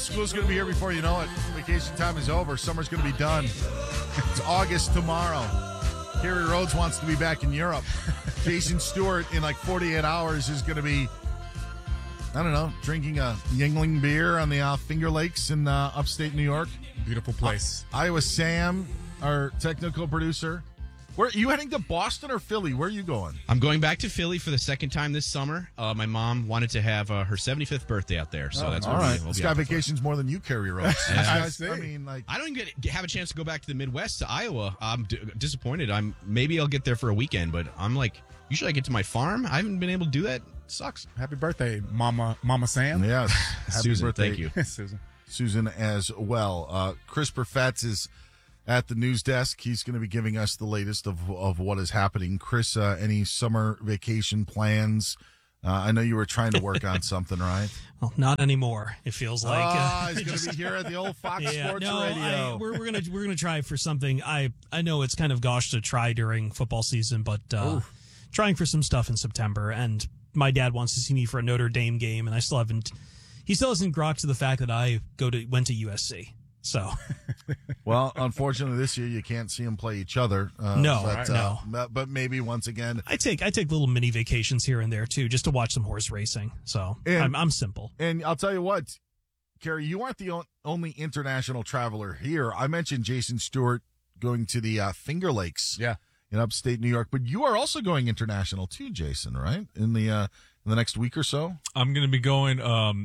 school's going to be here before you know it. Vacation time is over. Summer's going to be done. It's August tomorrow. Kerry Rhodes wants to be back in Europe. Jason Stewart, in like 48 hours, is going to be, I don't know, drinking a Yuengling beer on the Finger Lakes in upstate New York. Beautiful place. Iowa Sam, our technical producer. Where are you heading to Boston or Philly? Where are you going? I'm going back to Philly for the second time this summer. My mom wanted to have her 75th birthday out there, so that's all what right. we'll This be guy out there vacations more than you, Kerry Rhodes. Yeah. I mean, like, I don't even have a chance to go back to the Midwest to Iowa. I'm disappointed. Maybe I'll get there for a weekend, but I'm like, usually I get to my farm. I haven't been able to do that. It sucks. Happy birthday, Mama Sam. yes. Happy Susan, birthday. thank you. Susan as well. Chris Perfetz is at the news desk. He's going to be giving us the latest of what is happening. Chris, any summer vacation plans? I know you were trying to work on something, right? Well, not anymore. It feels like he's going to be here at the old Fox Sports Radio. We're gonna try for something. I know it's kind of gosh to try during football season, but trying for some stuff in September. And my dad wants to see me for a Notre Dame game, and I still haven't. He still hasn't grokked to the fact that I went to USC. So, well, unfortunately, this year you can't see them play each other. No. But maybe once again, I take little mini vacations here and there too, just to watch some horse racing. So I'm simple. And I'll tell you what, Kerry, you aren't the only international traveler here. I mentioned Jason Stewart going to the Finger Lakes, in upstate New York, but you are also going international too, Jason, right? In the next week or so. I'm going to be going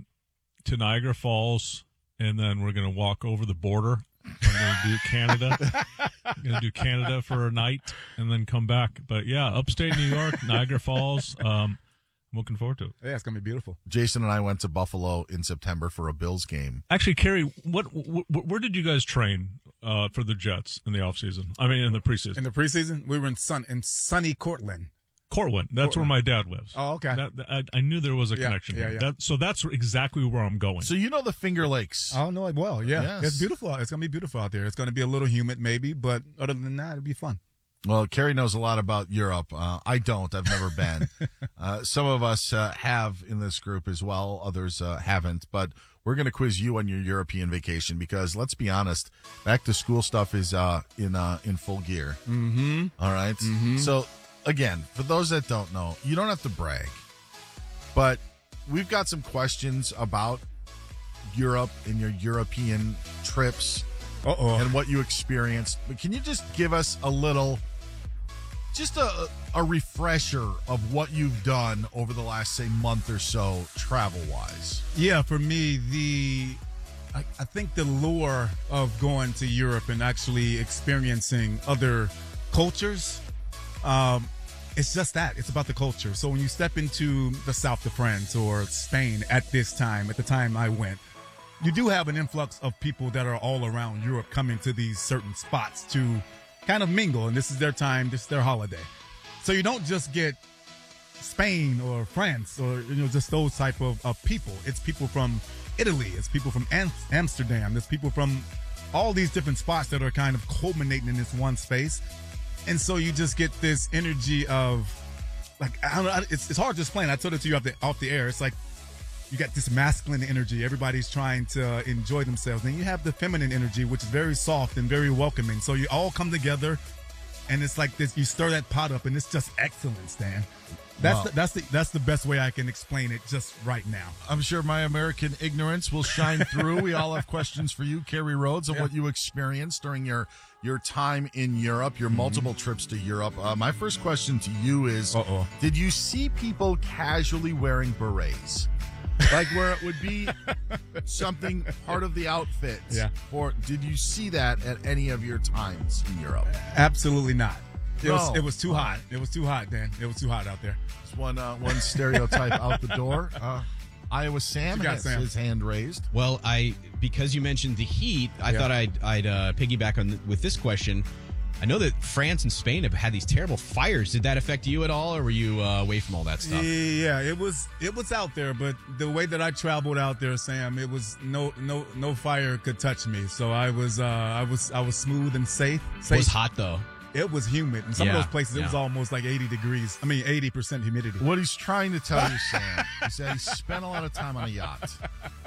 to Niagara Falls. And then we're going to walk over the border. I'm going to do Canada. I'm going to do Canada for a night and then come back. But yeah, upstate New York, Niagara Falls. I'm looking forward to it. Yeah, it's going to be beautiful. Jason and I went to Buffalo in September for a Bills game. Actually, Kerry, where did you guys train for the Jets in the off season? I mean, in the preseason. In the preseason, we were in sunny Cortland. Cortland. That's where my dad lives. Oh, okay. I knew there was a connection there. Yeah. So that's exactly where I'm going. So you know the Finger Lakes. Oh, no, well, yeah. Yes. It's beautiful. It's going to be beautiful out there. It's going to be a little humid maybe, but other than that, it'll be fun. Well, Kerry knows a lot about Europe. I don't. I've never been. Some of us have in this group as well. Others haven't. But we're going to quiz you on your European vacation because, let's be honest, back to school stuff is in full gear. Mm-hmm. All right? Mm-hmm. So, again, for those that don't know, you don't have to brag. But we've got some questions about Europe and your European trips and what you experienced. But can you just give us just a refresher of what you've done over the last, say, month or so, travel-wise? Yeah, for me, I think the lure of going to Europe and actually experiencing other cultures, it's just that. It's about the culture. So when you step into the south of France or Spain at the time I went, you do have an influx of people that are all around Europe coming to these certain spots to kind of mingle, and this is their time, this is their holiday. So you don't just get Spain or France or just those type of people. It's people from Italy, it's people from Amsterdam, there's people from all these different spots that are kind of culminating in this one space. And so you just get this energy of, like, I don't know, it's hard to explain. I told it to you off the air. It's like you got this masculine energy. Everybody's trying to enjoy themselves. Then you have the feminine energy, which is very soft and very welcoming. So you all come together, and it's like this. You stir that pot up, and it's just excellence, Dan. That's the best way I can explain it just right now. I'm sure my American ignorance will shine through. We all have questions for you, Kerry Rhodes, of what you experienced during your time in Europe, your multiple trips to Europe. My first question to you is, did you see people casually wearing berets? Like where it would be something part of the outfit? Yeah. Or did you see that at any of your times in Europe? Absolutely not. It was too hot. It was too hot, Dan. It was too hot out there. It's one stereotype out the door. Iowa Sam has his hand raised. Well, because you mentioned the heat, I thought I'd piggyback with this question. I know that France and Spain have had these terrible fires. Did that affect you at all, or were you away from all that stuff? Yeah, it was out there, but the way that I traveled out there, Sam, it was no fire could touch me. So I was smooth and safe. It was hot though. It was humid. In some of those places, it was almost like 80 degrees. 80% humidity. What he's trying to tell you, Sam, is that he spent a lot of time on a yacht.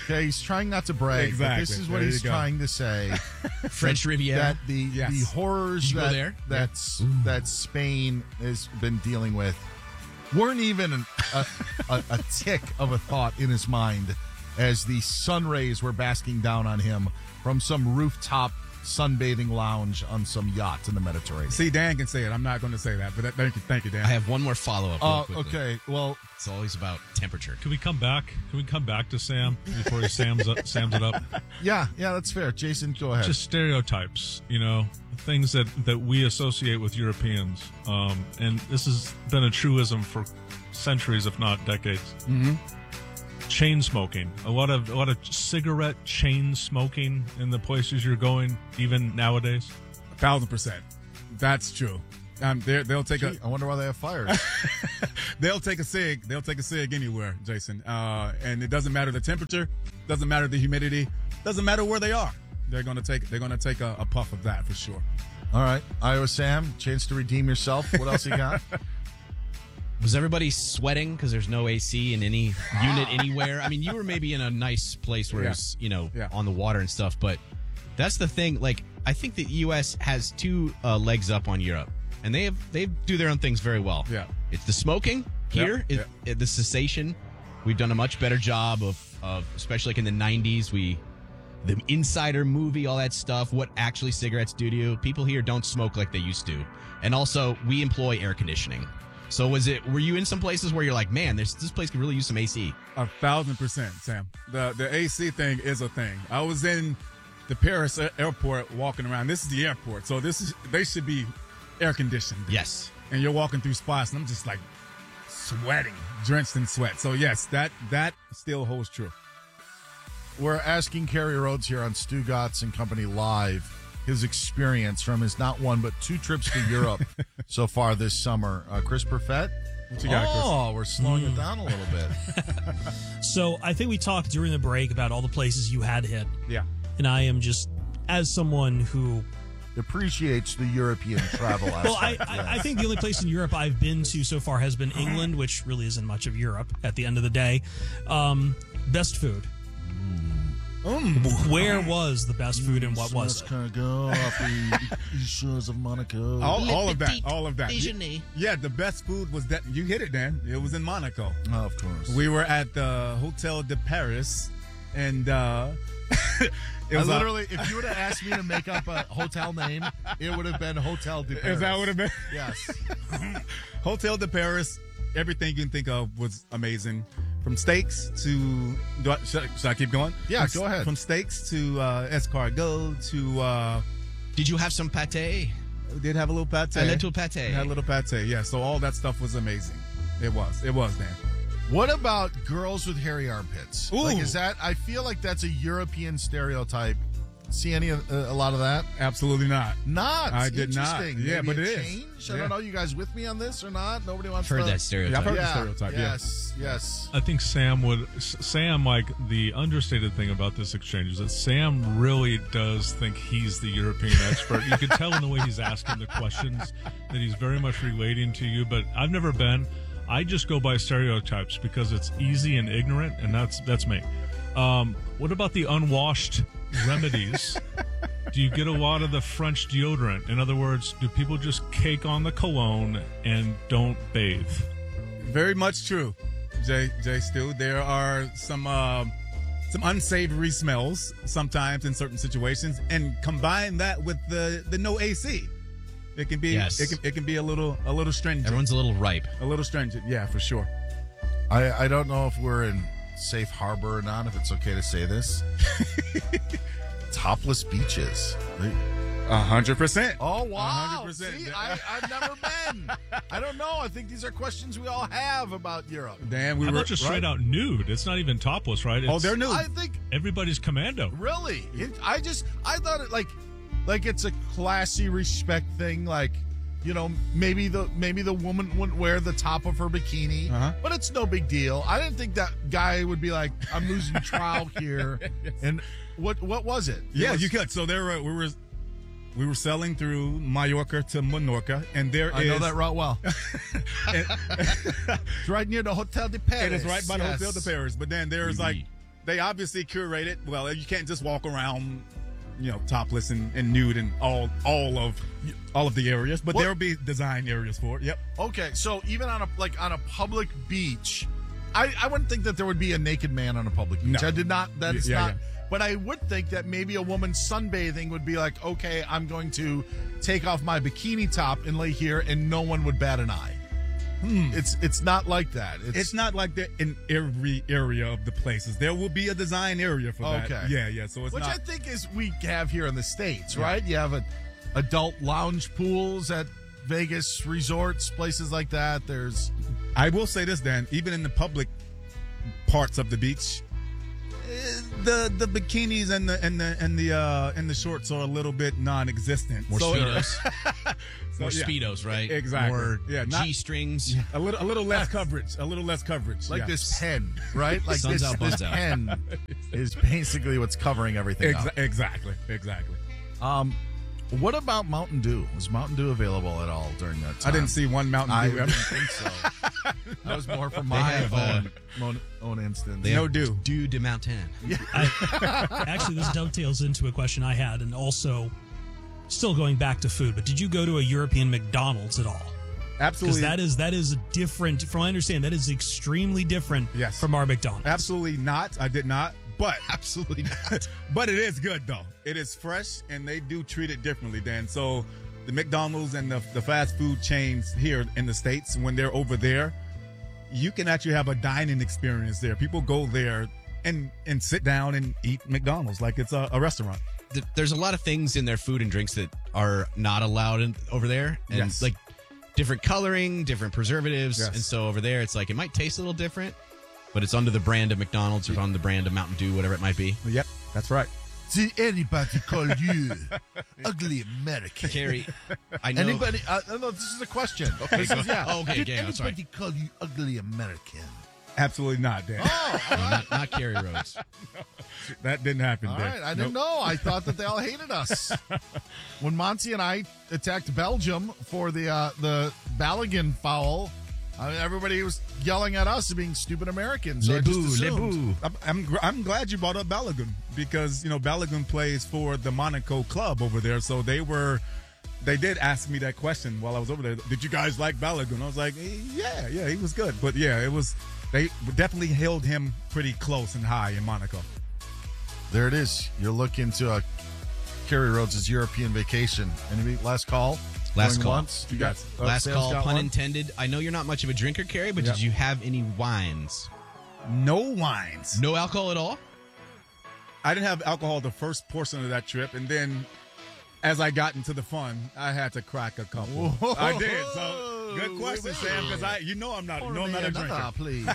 Okay, he's trying not to brag. Exactly. But this is what There he's you go. trying to say. French Riviera. That the Yes. horrors Did you go that there? that Spain has been dealing with weren't even a tick of a thought in his mind as the sun rays were basking down on him from some rooftop sunbathing lounge on some yacht in the Mediterranean. See, Dan can say it. I'm not going to say that, but thank you, Dan. I have one more follow-up. real quickly. Okay. Well, It's always about temperature. Can we come back? Can we come back to Sam before he Sams it up? yeah, that's fair. Jason, go ahead. Just stereotypes, things that we associate with Europeans. And this has been a truism for centuries, if not decades. Mm-hmm. Chain smoking, a lot of cigarette chain smoking in the places you're going, even nowadays. 1,000%. That's true. They'll take Gee, I wonder why they have fires. they'll take a cig. They'll take a cig anywhere, Jason. And it doesn't matter the temperature, doesn't matter the humidity, doesn't matter where they are. They're gonna take a puff of that for sure. All right, Iowa Sam, chance to redeem yourself. What else you got? Was everybody sweating because there's no AC in any unit anywhere? I mean, you were maybe in a nice place where it's, on the water and stuff, but that's the thing. Like, I think the U.S. has two legs up on Europe, and they do their own things very well. Yeah. It's the smoking here, Yeah. the cessation. We've done a much better job of especially like in the 90s, the Insider movie, all that stuff, what actually cigarettes do to you. People here don't smoke like they used to. And also, we employ air conditioning. So were you in some places where you're like, man, this place could really use some AC? 1,000%, Sam. The AC thing is a thing. I was in the Paris airport walking around. This is the airport, so they should be air conditioned. Yes. And you're walking through spots, and I'm just like sweating, drenched in sweat. So yes, that still holds true. We're asking Kerry Rhodes here on Stu Gatz and Company Live his experience from his not one but two trips to Europe so far this summer. Chris Perfett? What you got, Chris? Oh, we're slowing it down a little bit. So I think we talked during the break about all the places you had hit. Yeah. And I am just, as someone who Appreciates the European travel aspect. Well, I think the only place in Europe I've been to so far has been England, which really isn't much of Europe at the end of the day. Best food. Where was the best food and what was it? Escargot off the shores of Monaco. All of that. Yeah, the best food was that. You hit it, Dan. It was in Monaco. Oh, of course. We were at the Hotel de Paris, and it was literally, if you would have asked me to make up a hotel name, it would have been Hotel de Paris. Is that what it been? Yes. Hotel de Paris. Everything you can think of was amazing. From steaks to, should I keep going? Yeah, go ahead. From steaks to escargot to. Did you have some pate? We did have a little pate. A little pate. We had a little pate, yeah. So all that stuff was amazing. It was, Dan. What about girls with hairy armpits? Ooh. Like, is that? I feel like that's a European stereotype. See a lot of that? Absolutely not. Not. I did not. Interesting. Yeah, Maybe but a it is. change? I Yeah. don't know. You guys with me on this or not? Nobody wants Heard to. that Yeah, stereotype. I've heard the Yeah. stereotype. Yes. I think Sam, like the understated thing about this exchange is that Sam really does think he's the European expert. You can tell in the way he's asking the questions that he's very much relating to you, but I've never been. I just go by stereotypes because it's easy and ignorant, and that's me. What about the unwashed remedies? Do you get a lot of the French deodorant? In other words, do people just cake on the cologne and don't bathe? Very much true, Jay Stu. There are some unsavory smells sometimes in certain situations, and combine that with the no AC. It can be Yes. it can be a little stringent. Everyone's a little ripe. A little stringent, yeah, for sure. I don't know if we're in safe harbor or not, if it's okay to say this. Topless beaches. 100%. Oh, wow. 100%. See, I've never been. I don't know. I think these are questions we all have about Europe. Dan, How about just straight out nude? It's not even topless, right? It's, they're nude. I think, Everybody's commando. really, I thought it like it's a classy respect thing. Like, you know, maybe the woman wouldn't wear the top of her bikini, but it's no big deal. I didn't think that guy would be like, I'm losing trowel here. And what was it? Yeah, you could. So there we were sailing through Mallorca to Menorca, and I know that route well. It's right near the Hotel de Paris. It is right by the Yes. Hotel de Paris. But then there's like they obviously curate it. Well, you can't just walk around, topless and nude in all of the areas, but there will be design areas for it. Yep. Okay, so even on a public beach, I wouldn't think that there would be a naked man on a public beach. No. I did not. That is Yeah, not. But I would think that maybe a woman sunbathing would be like, okay, I'm going to take off my bikini top and lay here, and no one would bat an eye. It's not like that. It's not like that in every area of the places. There will be a design area for that. Okay. Yeah. So it's Which not. I think is we have here in the States, right? You have adult lounge pools at Vegas resorts, places like that. I will say this, Dan. Even in the public parts of the beach, the bikinis and the shorts are a little bit non-existent. More Speedos. More yeah. Speedos, right? Exactly. More not- G-strings. A little less coverage. A little less coverage. Like yeah. this pen, right? Like Sun's out, this buns out. pen is basically what's covering everything up. Exactly. What about Mountain Dew? Was Mountain Dew available at all during that time? I didn't see one Mountain I Dew. didn't think so. That was more from my have, own instance. They No have dew. Dew de Mountain. Actually, this dovetails into a question I had, and also still going back to food. But did you go to a European McDonald's at all? Absolutely. Because that is different. From what I understand, that is extremely different Yes. from our McDonald's. Absolutely not. I did not. But Absolutely not. But it is good though. It is fresh, and they do treat it differently, Dan. So the McDonald's and the fast food chains here in the States, when they're over there, you can actually have a dining experience there. People go there and sit down and eat McDonald's like it's a restaurant. There's a lot of things in their food and drinks that are not allowed over there. And Yes. like different coloring, different preservatives. Yes. And so over there, it's like it might taste a little different, but it's under the brand of McDonald's or under the brand of Mountain Dew, whatever it might be. Yep, that's right. Did anybody call you ugly American? Carrie, I know. Anybody? No, this is a question. This is, yeah. Oh, okay, Did yeah, anybody sorry. call you ugly American? Absolutely not, Dan. No, not Carrie Rhodes. That didn't happen, All Dan. right, I didn't know. I thought that they all hated us. When Monty and I attacked Belgium for the Balogun foul, everybody was yelling at us being stupid Americans. So I just assumed. I'm glad you brought up Balogun because Balogun plays for the Monaco club over there, so they did ask me that question while I was over there. Did you guys like Balogun? I was like, yeah, he was good, but yeah, they definitely held him pretty close and high in Monaco. There it is. You're looking to Kerry Rhodes' European vacation. Any last call? Last Going call. once? You got Last Sam's call, got pun one? intended. I know you're not much of a drinker, Carrie, but Yeah. did you have any wines? No wines. No alcohol at all? I didn't have alcohol the first portion of that trip, and then as I got into the fun, I had to crack a couple. Whoa. I did. So good question, Sam, because I'm not Pour I'm me not a another, drinker. please.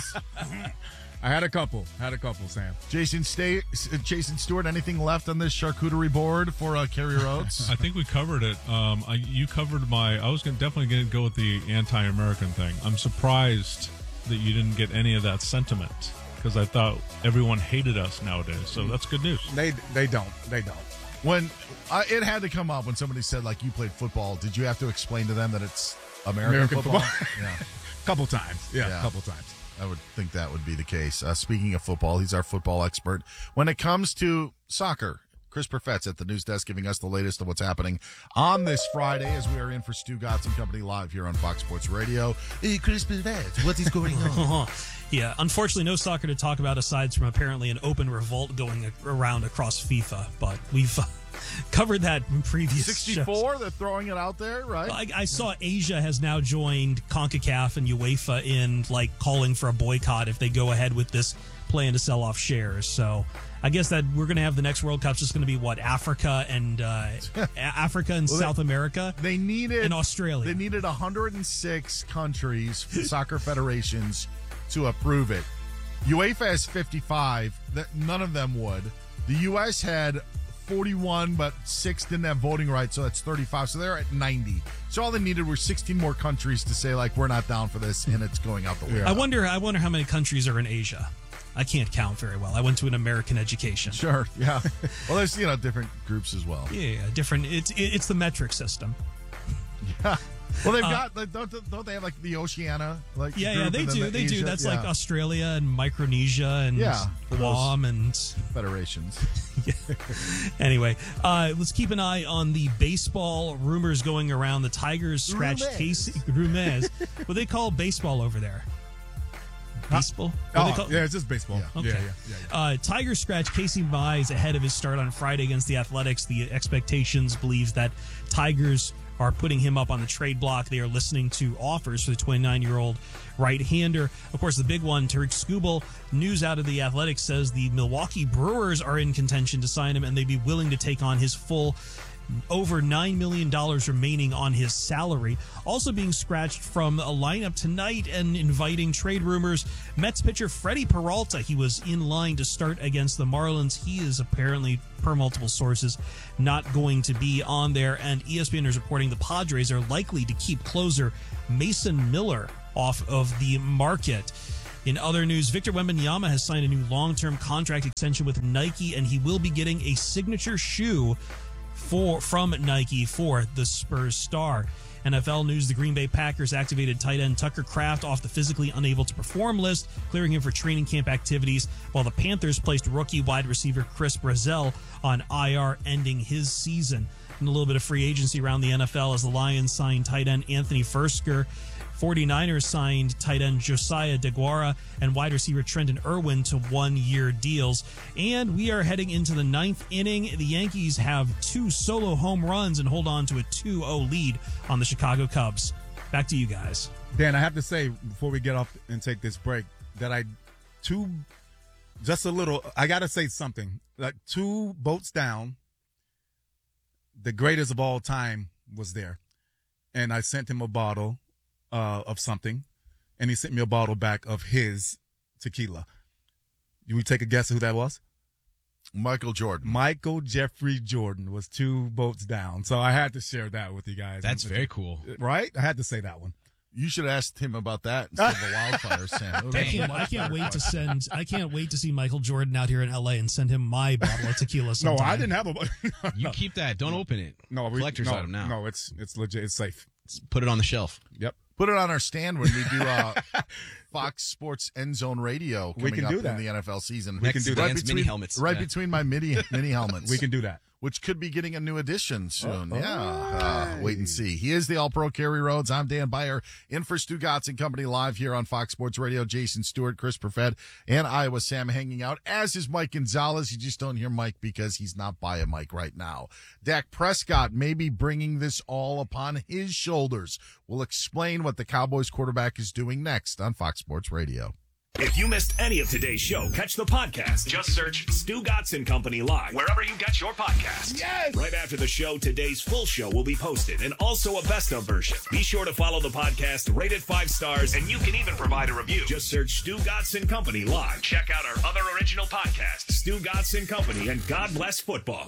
I had a couple, Sam. Jason Stewart, anything left on this charcuterie board for Kerry Rhodes? I think we covered it. You covered I was definitely going to go with the anti-American thing. I'm surprised that you didn't get any of that sentiment because I thought everyone hated us nowadays. So that's good news. They don't. When it had to come up when somebody said, like, you played football, did you have to explain to them that it's American football? Yeah. Couple times. Yeah. A couple times. I would think that would be the case. Speaking of football, he's our football expert. When it comes to soccer, Chris Perfett's at the news desk giving us the latest of what's happening on this Friday as we are in for Stu Gotts and Company live here on Fox Sports Radio. Hey, Chris Perfett, what is going on? Yeah, unfortunately, no soccer to talk about aside from apparently an open revolt going around across FIFA. But we've covered that in previous 64, they're throwing it out there, right? I saw Asia has now joined CONCACAF and UEFA in calling for a boycott if they go ahead with this plan to sell off shares. So I guess that we're going to have the next World Cup's just going to be Africa and South America. They needed and Australia. They needed 106 countries, soccer federations, to approve it. UEFA has 55. None of them would. The U.S. had 41, but 6 didn't have voting rights, so that's 35. So they're at 90. So all they needed were 16 more countries to say, we're not down for this, and it's going out the window. I wonder how many countries are in Asia. I can't count very well. I went to an American education. Sure, yeah. Well, there's different groups as well. Yeah, different. It's the metric system. Yeah. Well, they've got like, don't they have like the Oceania? Like Yeah, group, they and then do. the They do. Asia? That's Yeah. like Australia and Micronesia and for those Guam and federations. anyway, let's keep an eye on the baseball rumors going around. The Tigers scratched Rumors. Casey Rumez. What they call baseball over there? Baseball? What they call- yeah, it's just baseball. Yeah. Yeah, Okay. yeah. Tigers scratch Casey Mize ahead of his start on Friday against the Athletics. The expectations believes that Tigers are putting him up on the trade block. They are listening to offers for the 29-year-old right-hander. Of course, the big one, Tariq Skubal, news out of the Athletics says the Milwaukee Brewers are in contention to sign him, and they'd be willing to take on his full over $9 million remaining on his salary. Also being scratched from a lineup tonight and inviting trade rumors, Mets pitcher Freddie Peralta. He was in line to start against the Marlins. He is apparently, per multiple sources, not going to be on there. And ESPN is reporting the Padres are likely to keep closer Mason Miller off of the market. In other news, Victor Wembanyama has signed a new long-term contract extension with Nike, and he will be getting a signature shoe from Nike for the Spurs star. NFL news, the Green Bay Packers activated tight end Tucker Kraft off the physically unable to perform list, clearing him for training camp activities, while the Panthers placed rookie wide receiver Chris Brazzell on IR, ending his season. And a little bit of free agency around the NFL as the Lions signed tight end Anthony Fursker. 49ers signed tight end Josiah DeGuara and wide receiver Trenton Irwin to one-year deals. And we are heading into the ninth inning. The Yankees have 2 solo home runs and hold on to a 2-0 lead on the Chicago Cubs. Back to you guys. Dan, I have to say, before we get off and take this break, that I got to say something. Like 2 boats down, the greatest of all time was there. And I sent him a bottle of something, and he sent me a bottle back of his tequila. Do we take a guess who that was? Michael Jordan. Michael Jeffrey Jordan was 2 boats down. So I had to share that with you guys. That's very cool. Right? I had to say that one. You should have asked him about that instead of the wildfire, Sam. I can't wait to see Michael Jordan out here in LA and send him my bottle of tequila sometime. No, I didn't have a You keep that. Don't open it. Collector's item now. No, it's legit. It's safe. Put it on the shelf. Yep. Put it on our stand when we do Fox Sports End Zone Radio coming We can up do that. in the NFL season. We can do that. Dan's mini helmets. Right Yeah. between my mini helmets. We can do that. Which could be getting a new edition soon. Oh, Wait and see. He is the All-Pro Kerry Rhodes. I'm Dan Beyer, in for Stu Gotts and Company live here on Fox Sports Radio. Jason Stewart, Chris Perfett, and Iowa Sam hanging out, as is Mike Gonzalez. You just don't hear Mike because he's not by a mic right now. Dak Prescott may be bringing this all upon his shoulders. We'll explain what the Cowboys quarterback is doing next on Fox Sports Radio. If you missed any of today's show, catch the podcast. Just search Stu Gotts and Company Live wherever you get your podcasts. Yes! Right after the show, today's full show will be posted and also a best of version. Be sure to follow the podcast, rate it 5 stars, and you can even provide a review. Just search Stu Gotts and Company Live. Check out our other original podcasts, Stu Gotts and Company and God Bless Football.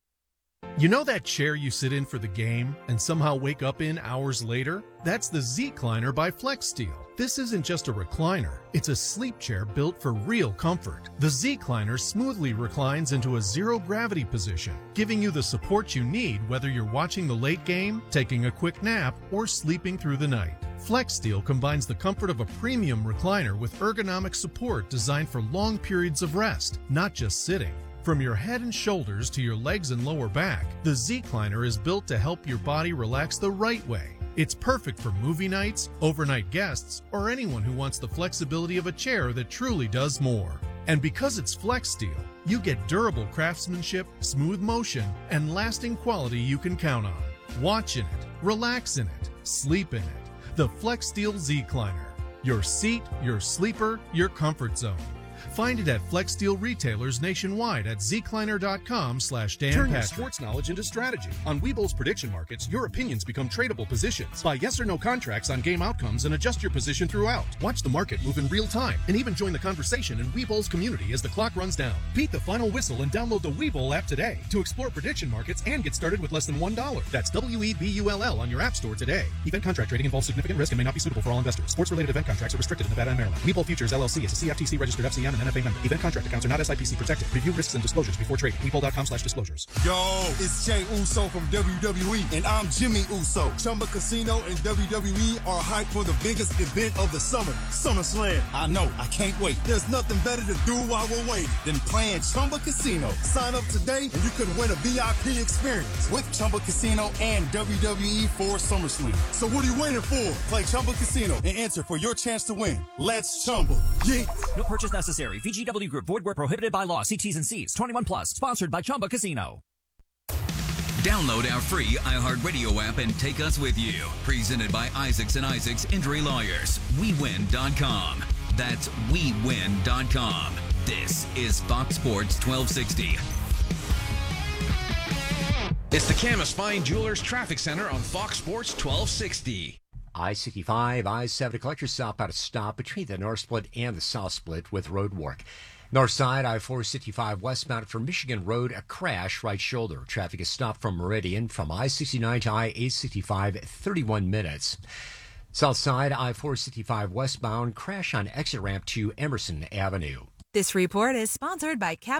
You know that chair you sit in for the game and somehow wake up in hours later? That's the Z-Cliner by FlexSteel. This isn't just a recliner. It's a sleep chair built for real comfort. The Z-Cliner smoothly reclines into a zero-gravity position, giving you the support you need whether you're watching the late game, taking a quick nap, or sleeping through the night. FlexSteel combines the comfort of a premium recliner with ergonomic support designed for long periods of rest, not just sitting. From your head and shoulders to your legs and lower back, the Z-Cliner is built to help your body relax the right way. It's perfect for movie nights, overnight guests, or anyone who wants the flexibility of a chair that truly does more. And because it's FlexSteel, you get durable craftsmanship, smooth motion, and lasting quality you can count on. Watch in it, relax in it, sleep in it. The FlexSteel Z-Cliner. Your seat, your sleeper, your comfort zone. Find it at FlexSteel retailers nationwide at zcliner.com/Dan Turn your Patrick. sports knowledge into strategy. On Webull's prediction markets, your opinions become tradable positions. Buy yes or no contracts on game outcomes and adjust your position throughout. Watch the market move in real time and even join the conversation in Webull's community as the clock runs down. Beat the final whistle and download the Webull app today to explore prediction markets and get started with less than $1. That's WEBULL on your app store today. Event contract trading involves significant risk and may not be suitable for all investors. Sports-related event contracts are restricted in Nevada and Maryland. Webull Futures LLC is a CFTC registered FCM and NFA member. Event contract accounts are not SIPC protected. Review risks and disclosures before trading. Webull.com/disclosures. Yo, it's Jay Uso from WWE, and I'm Jimmy Uso. Chumba Casino and WWE are hyped for the biggest event of the summer, SummerSlam. I know, I can't wait. There's nothing better to do while we're waiting than playing Chumba Casino. Sign up today, and you could win a VIP experience with Chumba Casino and WWE for SummerSlam. So what are you waiting for? Play Chumba Casino and enter for your chance to win. Let's Chumba. Yeah. No purchase necessary. VGW Group. Void where prohibited by law. See T's and C's. 21 plus. Sponsored by Chumba Casino. Download our free iHeartRadio app and take us with you. Presented by Isaacs and Isaacs Injury Lawyers. WeWin.com. That's WeWin.com. This is Fox Sports 1260. It's the Camas Fine Jewelers Traffic Center on Fox Sports 1260. I-65, I-70 collector southbound stop between the north split and the south split with road work. North side, I-465 westbound from Michigan Road, a crash right shoulder. Traffic is stopped from Meridian from I-69 to I-865, 31 minutes. South side, I-465 westbound, crash on exit ramp to Emerson Avenue. This report is sponsored by Cap